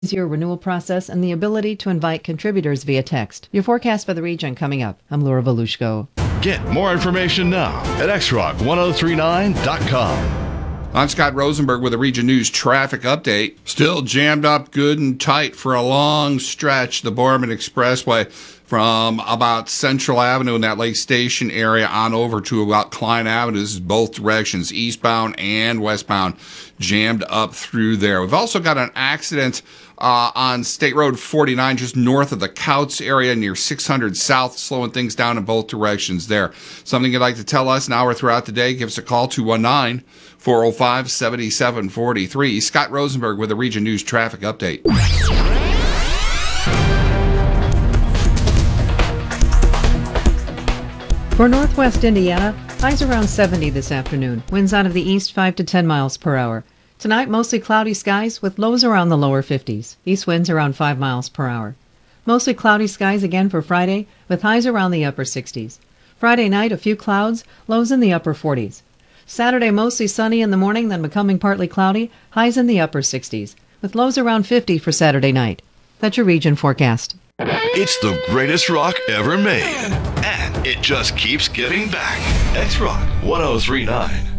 easier renewal process and the ability to invite contributors via text. Your forecast for the region coming up. I'm Laura Volushko. Get more information now at xrock1039.com. I'm Scott Rosenberg with a Region News traffic update. Still jammed up good and tight for a long stretch. The Borman Expressway from about Central Avenue in that Lake Station area on over to about Klein Avenue. This is both directions, eastbound and westbound, jammed up through there. We've also got an accident on State Road 49, just north of the Couts area near 600 South, slowing things down in both directions there. Something you'd like to tell us an hour throughout the day, give us a call, 219-405-7743. Scott Rosenberg with a Region News traffic update. For northwest Indiana, highs around 70 this afternoon. Winds out of the east 5 to 10 miles per hour. Tonight, mostly cloudy skies with lows around the lower 50s. East winds around 5 miles per hour. Mostly cloudy skies again for Friday with highs around the upper 60s. Friday night, a few clouds, lows in the upper 40s. Saturday, mostly sunny in the morning, then becoming partly cloudy, highs in the upper 60s, with lows around 50 for Saturday night. That's your region forecast. It's the greatest rock ever made, and it just keeps giving back. X Rock 1039.